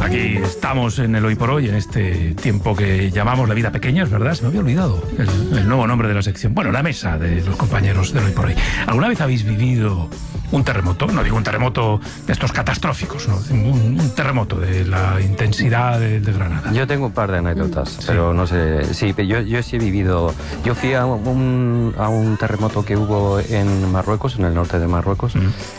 Aquí estamos en el Hoy por Hoy, en este tiempo que llamamos La Vida Pequeña, es verdad, se me había olvidado el nuevo nombre de la sección. Bueno, la mesa de los compañeros del Hoy por Hoy. ¿Alguna vez habéis vivido un terremoto? No digo un terremoto de estos catastróficos, ¿no? Un terremoto de la intensidad de Granada. Yo tengo un par de anécdotas, pero no sé. Sí, yo sí he vivido. Yo fui a un terremoto que hubo en Marruecos, en el norte de Marruecos,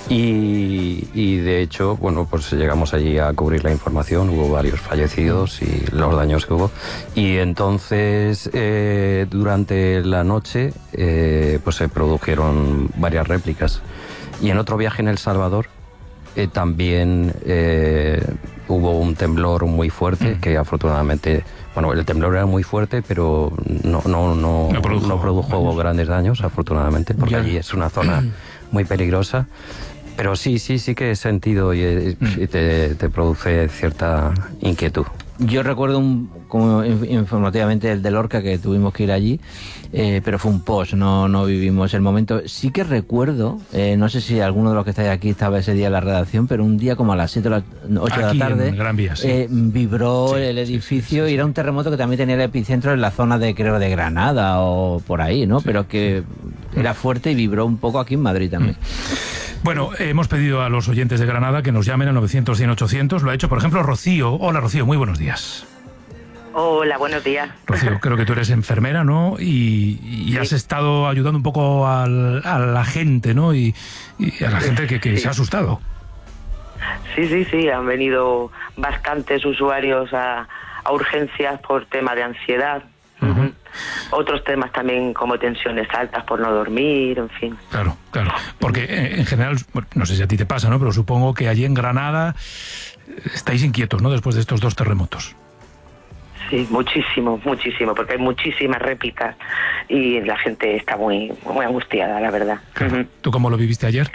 y de hecho, bueno, pues llegamos allí a cubrir la información, hubo varios fallecidos y los daños que hubo. Y entonces, durante la noche, pues se produjeron varias réplicas. Y en otro viaje en El Salvador, también hubo un temblor muy fuerte, que afortunadamente, bueno, el temblor era muy fuerte, pero no produjo grandes daños, afortunadamente, porque allí es una zona muy peligrosa. Pero sí que he sentido y te produce cierta inquietud. Yo recuerdo como informativamente el de Lorca, que tuvimos que ir allí, pero fue un post, no vivimos el momento. Sí que recuerdo, no sé si alguno de los que estáis aquí estaba ese día en la redacción, pero un día como a las 7 o las 8 de la tarde, en Gran Vía, vibró el edificio y era un terremoto que también tenía el epicentro en la zona de, creo, de Granada o por ahí, ¿no? Pero que era fuerte y vibró un poco aquí en Madrid también. Bueno, hemos pedido a los oyentes de Granada que nos llamen al 900-100-800. Lo ha hecho, por ejemplo, Rocío. Hola, Rocío, muy buenos días. Hola, buenos días. Rocío, creo que tú eres enfermera, ¿no? Y has estado ayudando un poco a la gente, ¿no? Y a la gente que se ha asustado. Sí. Han venido bastantes usuarios a urgencias por tema de ansiedad. Uh-huh. Otros temas también como tensiones altas por no dormir, en fin. Claro. Porque en general, bueno, no sé si a ti te pasa, ¿no? Pero supongo que allí en Granada estáis inquietos, ¿no? Después de estos dos terremotos. Sí, muchísimo, porque hay muchísimas réplicas y la gente está muy angustiada, la verdad. Claro. ¿Tú cómo lo viviste ayer?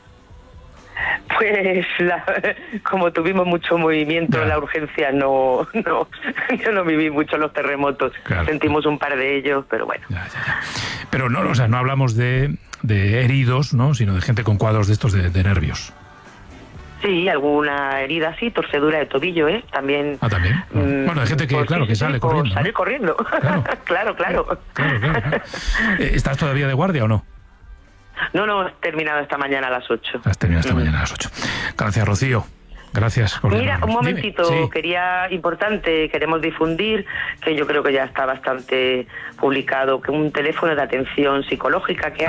Pues como tuvimos mucho movimiento en la urgencia, yo no viví mucho los terremotos. Claro. Sentimos un par de ellos, pero bueno. Ya. Pero no, o sea, no hablamos de heridos, ¿no? Sino de gente con cuadros de estos de nervios. Sí, alguna herida así, torcedura de tobillo, ¿eh? También. Ah, también. Bueno, hay gente que, claro, que sale corriendo. Sale corriendo. Claro. Claro. ¿Estás todavía de guardia o no? No, he terminado esta mañana a las 8. Has terminado esta mañana a las 8. Gracias, Rocío. Gracias por Mira, llamarnos. Un momentito, sí. Queremos difundir, que yo creo que ya está bastante publicado, que un teléfono de atención psicológica que